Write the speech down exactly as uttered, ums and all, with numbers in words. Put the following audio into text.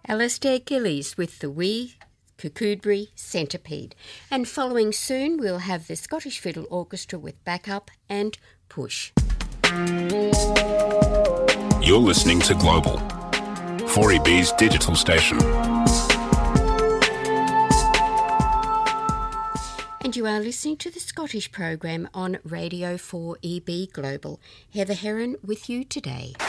Alastair Gillies with the Wee Kirkcudbright Centipede. And following soon, we'll have the Scottish Fiddle Orchestra with Backup and Push. You're listening to Global, four E B's digital station. And you are listening to the Scottish program on Radio four E B Global. Heather Heron with you today.